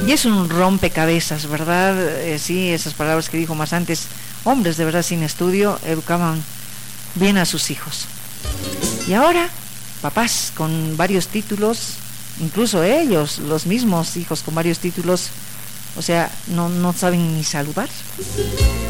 Y es un rompecabezas, ¿verdad? Sí, esas palabras que dijo más antes, hombres de verdad sin estudio educaban bien a sus hijos. Y ahora, papás con varios títulos, incluso ellos, los mismos hijos con varios títulos, o sea, no saben ni saludar.